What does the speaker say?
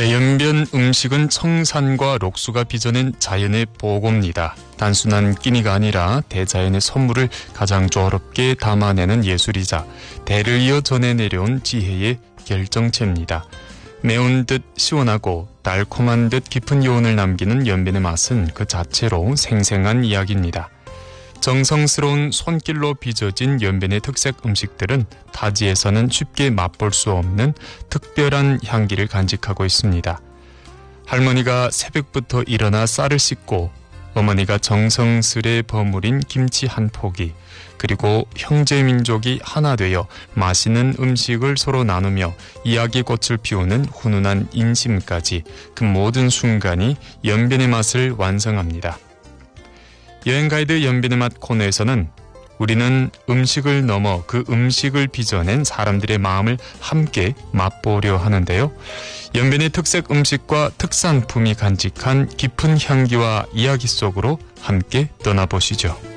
네, 연변 음식은 청산과 록수가 빚어낸 자연의 보고입니다. 단순한 끼니가 아니라 대자연의 선물을 가장 조화롭게 담아내는 예술이자 대를 이어 전해 내려온 지혜의 결정체입니다. 매운 듯 시원하고 달콤한 듯 깊은 여운을 남기는 연변의 맛은 그 자체로 생생한 이야기입니다. 정성스러운 손길로 빚어진 연변의 특색 음식들은 타지에서는 쉽게 맛볼 수 없는 특별한 향기를 간직하고 있습니다. 할머니가 새벽부터 일어나 쌀을 씻고 어머니가 정성스레 버무린 김치 한 포기, 그리고 형제 민족이 하나 되어 맛있는 음식을 서로 나누며 이야기꽃을 피우는 훈훈한 인심까지 그 모든 순간이 연변의 맛을 완성합니다. 여행가이드 연변의 맛 코너에서는 우리는 음식을 넘어 그 음식을 빚어낸 사람들의 마음을 함께 맛보려 하는데요. 연변의 특색 음식과 특산품이 간직한 깊은 향기와 이야기 속으로 함께 떠나보시죠.